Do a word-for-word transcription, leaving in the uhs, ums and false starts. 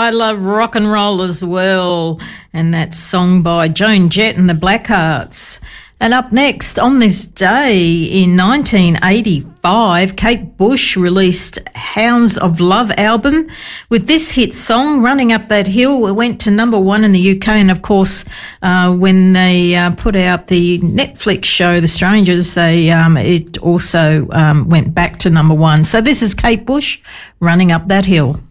I love rock and roll as well. And that song by Joan Jett and the Blackhearts. And up next, on this day in nineteen eighty-five, Kate Bush released Hounds of Love album. With this hit song, Running Up That Hill, it went to number one in the U K. And, of course, uh, when they uh, put out the Netflix show, The Strangers, they um, it also um, went back to number one. So this is Kate Bush, Running Up That Hill.